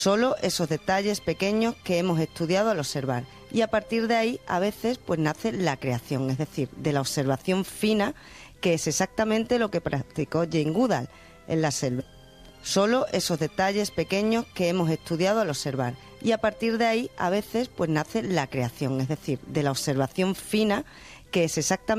Solo esos detalles pequeños que hemos estudiado al observar. Y a partir de ahí, a veces, pues nace la creación, es decir, de la observación fina, que es exactamente lo que practicó Jane Goodall en la selva. Solo esos detalles pequeños que hemos estudiado al observar. Y a partir de ahí, a veces, pues nace la creación, es decir, de la observación fina, que es exactamente